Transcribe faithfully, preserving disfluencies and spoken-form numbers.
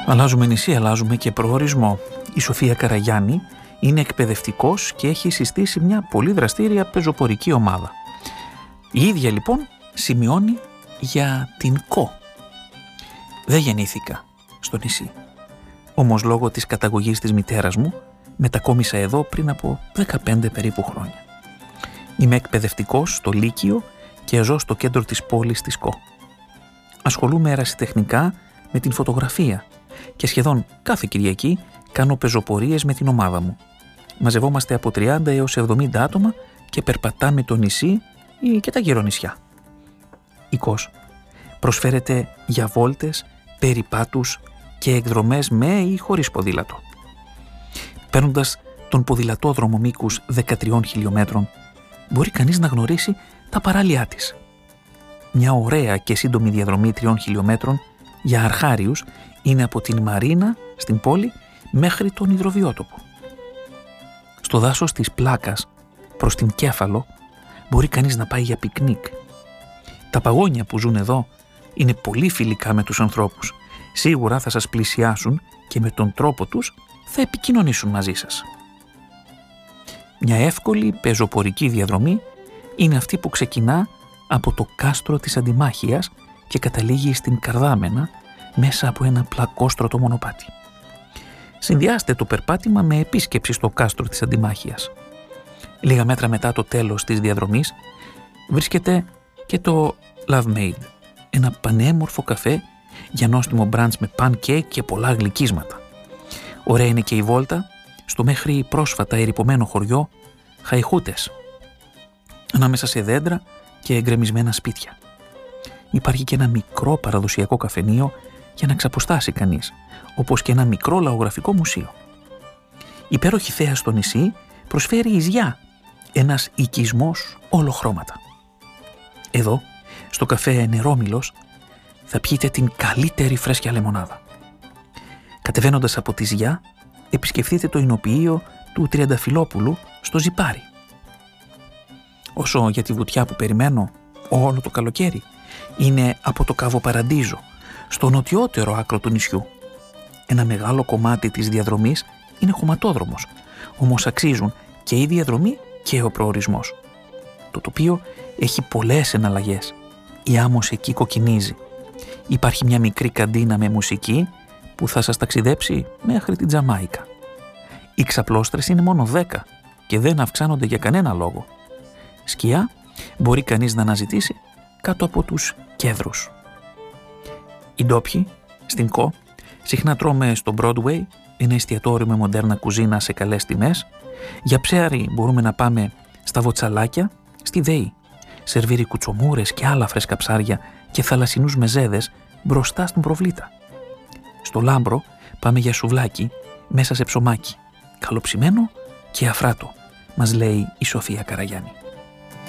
Αλλάζουμε νησί, αλλάζουμε και προορισμό. Η Σοφία Καραγιάννη είναι εκπαιδευτικός και έχει συστήσει μια πολύ δραστήρια πεζοπορική ομάδα. Η ίδια λοιπόν σημειώνει για την ΚΟ. Δεν γεννήθηκα στο νησί. Όμως λόγω της καταγωγής της μητέρας μου μετακόμισα εδώ πριν από δεκαπέντε περίπου χρόνια. Είμαι εκπαιδευτικός στο Λύκειο και ζω στο κέντρο της πόλης της ΚΟ. Ασχολούμαι ερασιτεχνικά με την φωτογραφία και σχεδόν κάθε Κυριακή κάνω πεζοπορίες με την ομάδα μου. Μαζευόμαστε από τριάντα έως εβδομήντα άτομα και περπατάμε το νησί ή και τα γύρω νησιά. Η ΚΟΣ προσφέρεται για βόλτες, περιπάτους και εκδρομές με ή χωρίς ποδήλατο. Παίρνοντας τον ποδηλατόδρομο μήκους δεκατριών χιλιόμετρων, μπορεί κανείς να γνωρίσει τα παράλια της. Μια ωραία και σύντομη διαδρομή τριών χιλιόμετρων για αρχάριους είναι από την Μαρίνα στην πόλη μέχρι τον υδροβιότοπο. Στο δάσος της Πλάκας προς την Κέφαλο μπορεί κανείς να πάει για πικνίκ. Τα παγόνια που ζουν εδώ είναι πολύ φιλικά με τους ανθρώπους. Σίγουρα θα σας πλησιάσουν και με τον τρόπο τους θα επικοινωνήσουν μαζί σας. Μια εύκολη πεζοπορική διαδρομή είναι αυτή που ξεκινά από το κάστρο της Αντιμάχειας και καταλήγει στην Καρδάμενα μέσα από ένα πλακόστρωτο μονοπάτι. Συνδυάστε το περπάτημα με επίσκεψη στο κάστρο της Αντιμάχειας. Λίγα μέτρα μετά το τέλος της διαδρομής βρίσκεται και το Love Made, ένα πανέμορφο καφέ για νόστιμο μπραντς με pancake και πολλά γλυκίσματα. Ωραία είναι και η βόλτα στο μέχρι πρόσφατα ερειπωμένο χωριό Χαϊχούτες, ανάμεσα σε δέντρα και εγκρεμισμένα σπίτια. Υπάρχει και ένα μικρό παραδοσιακό καφενείο για να ξαποστάσει κανείς, όπως και ένα μικρό λαογραφικό μουσείο. Η υπέροχη θέα στο νησί προσφέρει Ιζιά, ένας οικισμός όλο χρώματα. Εδώ, στο καφέ Νερόμυλος, θα πιείτε την καλύτερη φρέσκια λεμονάδα. Κατεβαίνοντας από τη Ζιά, επισκεφτείτε το εινοποιείο του Τριανταφυλόπουλου στο Ζιπάρι. Όσο για τη βουτιά που περιμένω όλο το καλοκαίρι, είναι από το Κάβο Παραντίζο, στο νοτιότερο άκρο του νησιού. Ένα μεγάλο κομμάτι της διαδρομής είναι χωματόδρομος, όμως αξίζουν και η διαδρομή και ο προορισμός. Το τοπίο έχει πολλές εναλλαγές. Η άμμος εκεί κοκκινίζει. Υπάρχει μια μικρή καντίνα με μουσική που θα σας ταξιδέψει μέχρι την Τζαμάικα. Οι ξαπλώστρες είναι μόνο δέκα και δεν αυξάνονται για κανένα λόγο. Σκιά μπορεί κανείς να αναζητήσει κάτω από τους κέδρους. Οι ντόπιοι, στην ΚΟ, συχνά τρώμε στο Broadway, ένα εστιατόριο με μοντέρνα κουζίνα σε καλές τιμές. Για ψάρι μπορούμε να πάμε στα Βοτσαλάκια, στη ΔΕΗ. Σερβίρει κουτσομούρες και άλλα φρέσκα ψάρια και θαλασσινούς μεζέδες μπροστά στην προβλήτα. Στο Λάμπρο πάμε για σουβλάκι μέσα σε ψωμάκι, καλοψημένο και αφράτο, μας λέει η Σοφία Καραγιάννη.